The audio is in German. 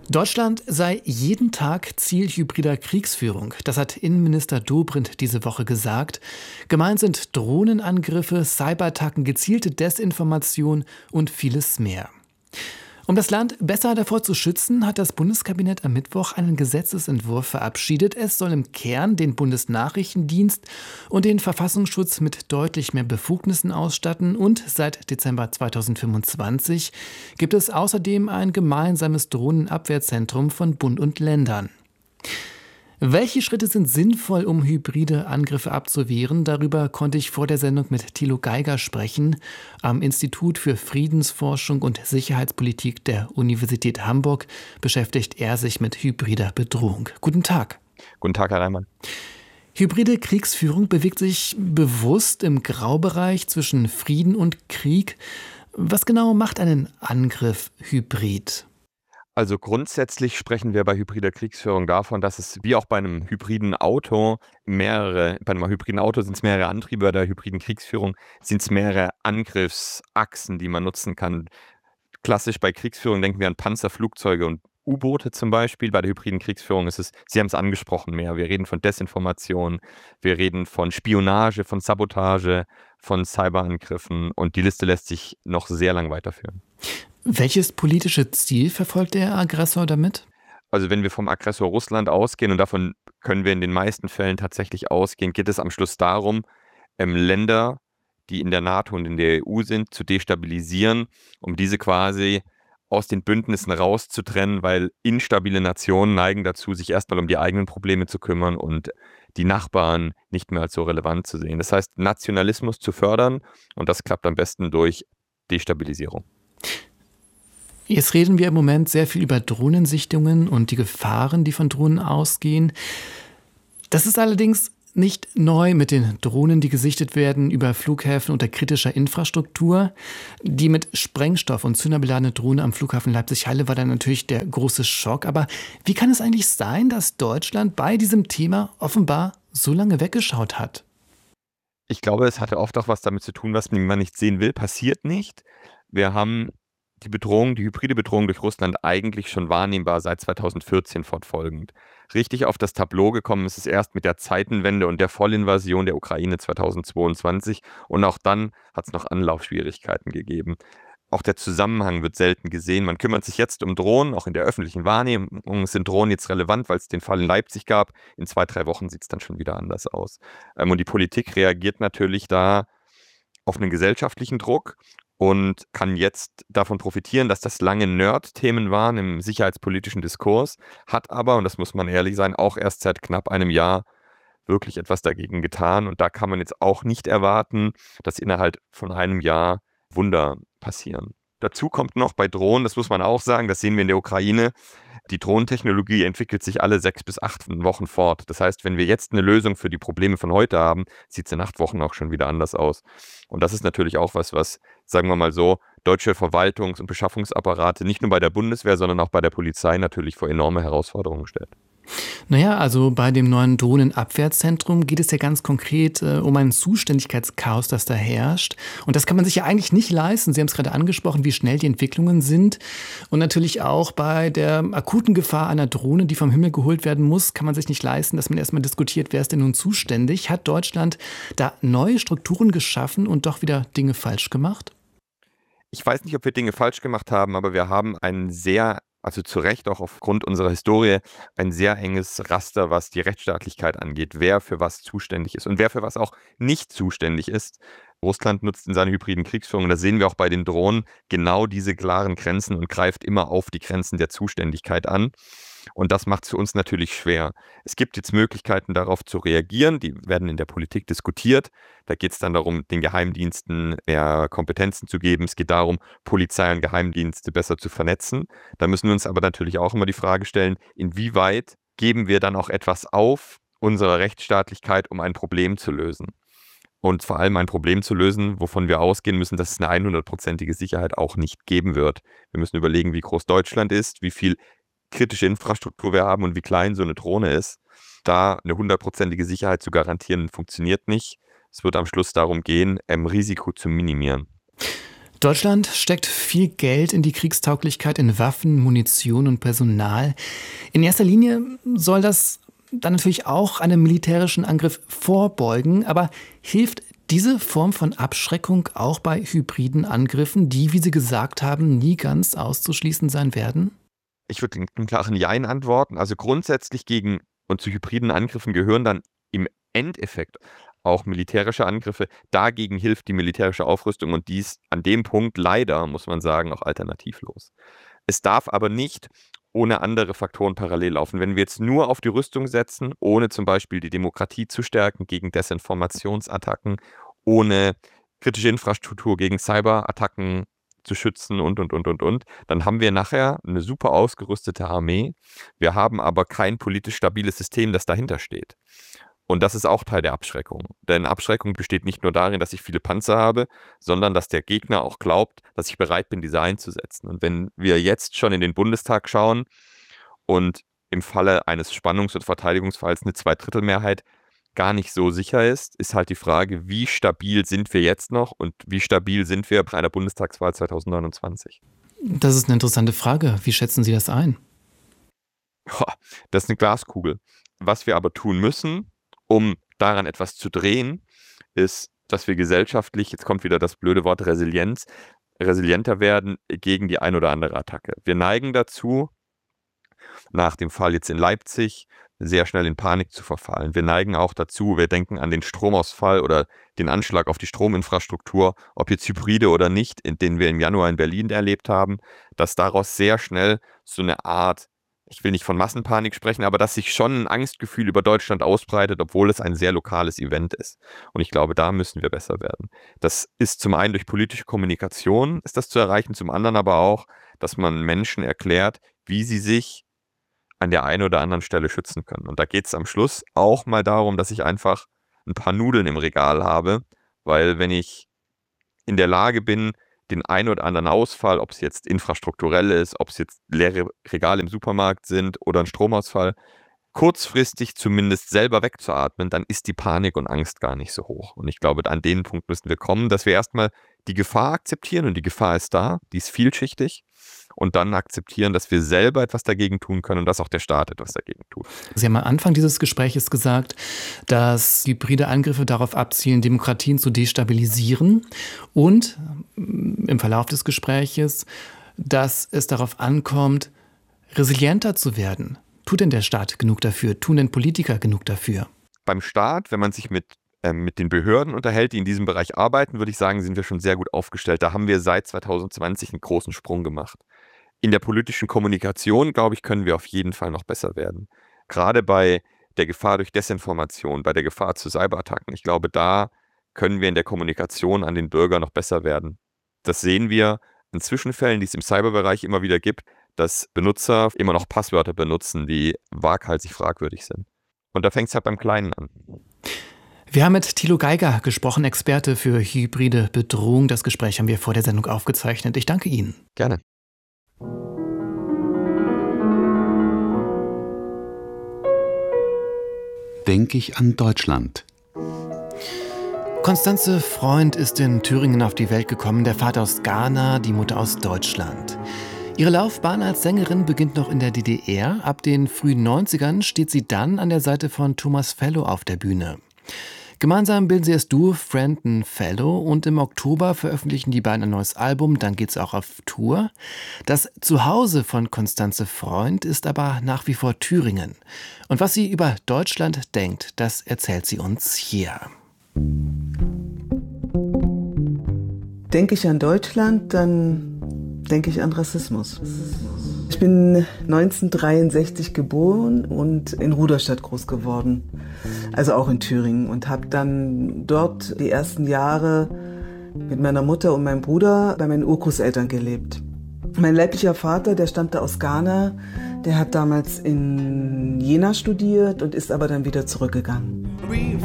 Deutschland sei jeden Tag Ziel hybrider Kriegsführung. Das hat Innenminister Dobrindt diese Woche gesagt. Gemeint sind Drohnenangriffe, Cyberattacken, gezielte Desinformation und vieles mehr. Um das Land besser davor zu schützen, hat das Bundeskabinett am Mittwoch einen Gesetzesentwurf verabschiedet. Es soll im Kern den Bundesnachrichtendienst und den Verfassungsschutz mit deutlich mehr Befugnissen ausstatten. Und seit Dezember 2025 gibt es außerdem ein gemeinsames Drohnenabwehrzentrum von Bund und Ländern. Welche Schritte sind sinnvoll, um hybride Angriffe abzuwehren? Darüber konnte ich vor der Sendung mit Thilo Geiger sprechen. Am Institut für Friedensforschung und Sicherheitspolitik der Universität Hamburg beschäftigt er sich mit hybrider Bedrohung. Guten Tag. Guten Tag, Herr Reimann. Hybride Kriegsführung bewegt sich bewusst im Graubereich zwischen Frieden und Krieg. Was genau macht einen Angriff hybrid? Also grundsätzlich sprechen wir bei hybrider Kriegsführung davon, dass es wie auch bei einem hybriden Auto bei einem hybriden Auto sind es mehrere Antriebe, bei der hybriden Kriegsführung sind es mehrere Angriffsachsen, die man nutzen kann. Klassisch bei Kriegsführung denken wir an Panzer, Flugzeuge und U-Boote zum Beispiel. Bei der hybriden Kriegsführung ist es, Sie haben es angesprochen, mehr. Wir reden von Desinformation, wir reden von Spionage, von Sabotage, von Cyberangriffen und die Liste lässt sich noch sehr lang weiterführen. Welches politische Ziel verfolgt der Aggressor damit? Also wenn wir vom Aggressor Russland ausgehen, und davon können wir in den meisten Fällen tatsächlich ausgehen, geht es am Schluss darum, Länder, die in der NATO und in der EU sind, zu destabilisieren, um diese quasi aus den Bündnissen rauszutrennen, weil instabile Nationen neigen dazu, sich erstmal um die eigenen Probleme zu kümmern und die Nachbarn nicht mehr als so relevant zu sehen. Das heißt, Nationalismus zu fördern, und das klappt am besten durch Destabilisierung. Jetzt reden wir im Moment sehr viel über Drohnensichtungen und die Gefahren, die von Drohnen ausgehen. Das ist allerdings nicht neu mit den Drohnen, die gesichtet werden über Flughäfen unter kritischer Infrastruktur. Die mit Sprengstoff und Zünder beladene Drohne am Flughafen Leipzig-Halle war dann natürlich der große Schock. Aber wie kann es eigentlich sein, dass Deutschland bei diesem Thema offenbar so lange weggeschaut hat? Ich glaube, es hatte oft auch was damit zu tun, was man nicht sehen will, passiert nicht. Wir haben die hybride Bedrohung durch Russland eigentlich schon wahrnehmbar seit 2014 fortfolgend. Richtig auf das Tableau gekommen ist es erst mit der Zeitenwende und der Vollinvasion der Ukraine 2022 und auch dann hat es noch Anlaufschwierigkeiten gegeben. Auch der Zusammenhang wird selten gesehen. Man kümmert sich jetzt um Drohnen, auch in der öffentlichen Wahrnehmung sind Drohnen jetzt relevant, weil es den Fall in Leipzig gab. In 2-3 Wochen sieht es dann schon wieder anders aus. Und die Politik reagiert natürlich da auf einen gesellschaftlichen Druck und kann jetzt davon profitieren, dass das lange Nerd-Themen waren im sicherheitspolitischen Diskurs, hat aber, und das muss man ehrlich sein, auch erst seit knapp einem Jahr wirklich etwas dagegen getan. Und da kann man jetzt auch nicht erwarten, dass innerhalb von einem Jahr Wunder passieren. Dazu kommt noch bei Drohnen, das muss man auch sagen, das sehen wir in der Ukraine, die Drohnentechnologie entwickelt sich alle 6 bis 8 Wochen fort. Das heißt, wenn wir jetzt eine Lösung für die Probleme von heute haben, sieht es in 8 Wochen auch schon wieder anders aus. Und das ist natürlich auch was, sagen wir mal so, deutsche Verwaltungs- und Beschaffungsapparate nicht nur bei der Bundeswehr, sondern auch bei der Polizei natürlich vor enorme Herausforderungen stellt. Naja, also bei dem neuen Drohnenabwehrzentrum geht es ja ganz konkret um ein Zuständigkeitschaos, das da herrscht. Und das kann man sich ja eigentlich nicht leisten. Sie haben es gerade angesprochen, wie schnell die Entwicklungen sind. Und natürlich auch bei der akuten Gefahr einer Drohne, die vom Himmel geholt werden muss, kann man sich nicht leisten, dass man erstmal diskutiert, wer ist denn nun zuständig. Hat Deutschland da neue Strukturen geschaffen und doch wieder Dinge falsch gemacht? Ich weiß nicht, ob wir Dinge falsch gemacht haben, aber wir haben also zu Recht auch aufgrund unserer Historie, ein sehr enges Raster, was die Rechtsstaatlichkeit angeht, wer für was zuständig ist und wer für was auch nicht zuständig ist. Russland nutzt in seiner hybriden Kriegsführung, das sehen wir auch bei den Drohnen, genau diese klaren Grenzen und greift immer auf die Grenzen der Zuständigkeit an. Und das macht es für uns natürlich schwer. Es gibt jetzt Möglichkeiten, darauf zu reagieren. Die werden in der Politik diskutiert. Da geht es dann darum, den Geheimdiensten mehr Kompetenzen zu geben. Es geht darum, Polizei und Geheimdienste besser zu vernetzen. Da müssen wir uns aber natürlich auch immer die Frage stellen, inwieweit geben wir dann auch etwas auf unserer Rechtsstaatlichkeit, um ein Problem zu lösen. Und vor allem ein Problem zu lösen, wovon wir ausgehen müssen, dass es eine 100%ige Sicherheit auch nicht geben wird. Wir müssen überlegen, wie groß Deutschland ist, wie viel kritische Infrastruktur wir haben und wie klein so eine Drohne ist. Da eine 100%ige Sicherheit zu garantieren, funktioniert nicht. Es wird am Schluss darum gehen, Risiko zu minimieren. Deutschland steckt viel Geld in die Kriegstauglichkeit, in Waffen, Munition und Personal. In erster Linie soll das dann natürlich auch einem militärischen Angriff vorbeugen. Aber hilft diese Form von Abschreckung auch bei hybriden Angriffen, die, wie Sie gesagt haben, nie ganz auszuschließen sein werden? Ich würde einen klaren Jein antworten. Also grundsätzlich gegen und zu hybriden Angriffen gehören dann im Endeffekt auch militärische Angriffe. Dagegen hilft die militärische Aufrüstung und dies an dem Punkt leider, muss man sagen, auch alternativlos. Es darf aber nicht ohne andere Faktoren parallel laufen. Wenn wir jetzt nur auf die Rüstung setzen, ohne zum Beispiel die Demokratie zu stärken gegen Desinformationsattacken, ohne kritische Infrastruktur gegen Cyberattacken zu schützen und, dann haben wir nachher eine super ausgerüstete Armee. Wir haben aber kein politisch stabiles System, das dahinter steht. Und das ist auch Teil der Abschreckung. Denn Abschreckung besteht nicht nur darin, dass ich viele Panzer habe, sondern dass der Gegner auch glaubt, dass ich bereit bin, diese einzusetzen. Und wenn wir jetzt schon in den Bundestag schauen und im Falle eines Spannungs- und Verteidigungsfalls eine Zweidrittelmehrheit gar nicht so sicher ist halt die Frage, wie stabil sind wir jetzt noch und wie stabil sind wir bei einer Bundestagswahl 2029? Das ist eine interessante Frage. Wie schätzen Sie das ein? Das ist eine Glaskugel. Was wir aber tun müssen, um daran etwas zu drehen, ist, dass wir gesellschaftlich, jetzt kommt wieder das blöde Wort Resilienz, resilienter werden gegen die ein oder andere Attacke. Wir neigen dazu, nach dem Fall jetzt in Leipzig, sehr schnell in Panik zu verfallen. Wir neigen auch dazu, wir denken an den Stromausfall oder den Anschlag auf die Strominfrastruktur, ob jetzt Hybride oder nicht, den wir im Januar in Berlin erlebt haben, dass daraus sehr schnell so eine Art, ich will nicht von Massenpanik sprechen, aber dass sich schon ein Angstgefühl über Deutschland ausbreitet, obwohl es ein sehr lokales Event ist. Und ich glaube, da müssen wir besser werden. Das ist zum einen durch politische Kommunikation ist das zu erreichen, zum anderen aber auch, dass man Menschen erklärt, wie sie sich an der einen oder anderen Stelle schützen können. Und da geht es am Schluss auch mal darum, dass ich einfach ein paar Nudeln im Regal habe, weil wenn ich in der Lage bin, den einen oder anderen Ausfall, ob es jetzt infrastrukturell ist, ob es jetzt leere Regale im Supermarkt sind oder ein Stromausfall, kurzfristig zumindest selber wegzuatmen, dann ist die Panik und Angst gar nicht so hoch. Und ich glaube, an den Punkt müssen wir kommen, dass wir erstmal die Gefahr akzeptieren und die Gefahr ist da, die ist vielschichtig. Und dann akzeptieren, dass wir selber etwas dagegen tun können und dass auch der Staat etwas dagegen tut. Sie haben am Anfang dieses Gespräches gesagt, dass hybride Angriffe darauf abzielen, Demokratien zu destabilisieren und im Verlauf des Gespräches, dass es darauf ankommt, resilienter zu werden. Tut denn der Staat genug dafür? Tun denn Politiker genug dafür? Beim Staat, wenn man sich mit den Behörden unterhält, die in diesem Bereich arbeiten, würde ich sagen, sind wir schon sehr gut aufgestellt. Da haben wir seit 2020 einen großen Sprung gemacht. In der politischen Kommunikation, glaube ich, können wir auf jeden Fall noch besser werden. Gerade bei der Gefahr durch Desinformation, bei der Gefahr zu Cyberattacken. Ich glaube, da können wir in der Kommunikation an den Bürger noch besser werden. Das sehen wir in Zwischenfällen, die es im Cyberbereich immer wieder gibt, dass Benutzer immer noch Passwörter benutzen, die waghalsig fragwürdig sind. Und da fängt es halt beim Kleinen an. Wir haben mit Thilo Geiger gesprochen, Experte für hybride Bedrohung. Das Gespräch haben wir vor der Sendung aufgezeichnet. Ich danke Ihnen. Gerne. Denke ich an Deutschland. Constanze Freund ist in Thüringen auf die Welt gekommen, der Vater aus Ghana, die Mutter aus Deutschland. Ihre Laufbahn als Sängerin beginnt noch in der DDR. Ab den frühen 90ern steht sie dann an der Seite von Thomas Fellow auf der Bühne. Gemeinsam bilden sie das Duo Friend and Fellow und im Oktober veröffentlichen die beiden ein neues Album, dann geht's auch auf Tour. Das Zuhause von Constanze Freund ist aber nach wie vor Thüringen. Und was sie über Deutschland denkt, das erzählt sie uns hier. Denke ich an Deutschland, dann denke ich an Rassismus. Ich bin 1963 geboren und in Rudolstadt groß geworden, also auch in Thüringen, und habe dann dort die ersten Jahre mit meiner Mutter und meinem Bruder bei meinen Urgroßeltern gelebt. Mein leiblicher Vater, der stammte aus Ghana, der hat damals in Jena studiert und ist aber dann wieder zurückgegangen.